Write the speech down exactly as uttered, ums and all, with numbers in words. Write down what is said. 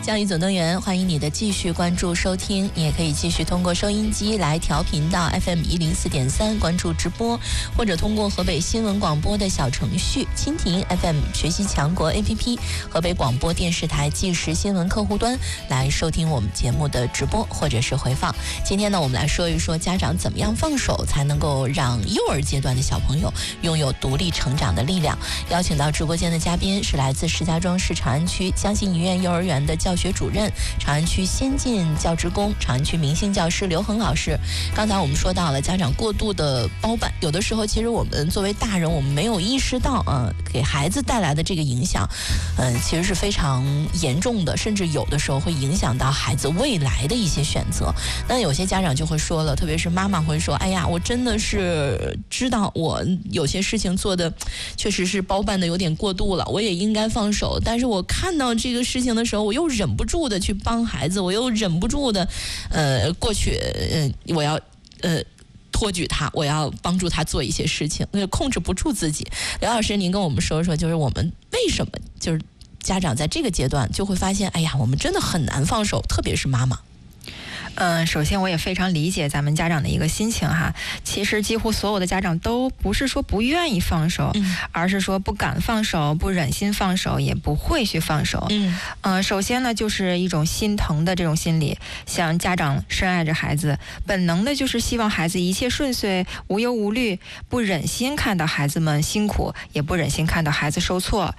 教育总动员，欢迎你的继续关注收听，你也可以继续通过收音机来调频到 F M 一零四点三关注直播，或者通过河北新闻广播的小程序蜻蜓 F M 学习强国 A P P 河北广播电视台即时新闻客户端来收听我们节目的直播或者是回放。今天呢，我们来说一说家长怎么样放手才能够让幼儿阶段的小朋友拥有独立成长的力量。邀请到直播间的嘉宾是来自石家庄市长安区江信医院幼儿园的教学主任、长安区先进教职工、长安区明星教师刘恒老师。刚才我们说到了家长过度的包办，有的时候其实我们作为大人，我们没有意识到啊、呃，给孩子带来的这个影响，嗯、呃，其实是非常严重的，甚至有的时候会影响到孩子未来的一些选择。那有些家长就会说了，特别是妈妈会说：“哎呀，我真的是知道我有些事情做的确实是包办的有点过度了，我也应该放手。但是我看到这个事情的时候，我又忍不住的去帮孩子，我又忍不住的，呃，过去，呃，我要，呃。”托举他，我要帮助他做一些事情，那控制不住自己。刘老师，您跟我们说说，就是我们为什么就是家长在这个阶段就会发现，哎呀，我们真的很难放手，特别是妈妈。 嗯，首先我也非常理解咱们家长的一个心情哈。其实几乎所有的家长都不是说不愿意放手，嗯、而是说不敢放手，不忍心放手，也不会去放手。嗯，呃，首先呢，就是一种心疼的这种心理，像家长深爱着孩子，本能的就是希望孩子一切顺遂，无忧无虑，不忍心看到孩子们辛苦，也不忍心看到孩子受挫。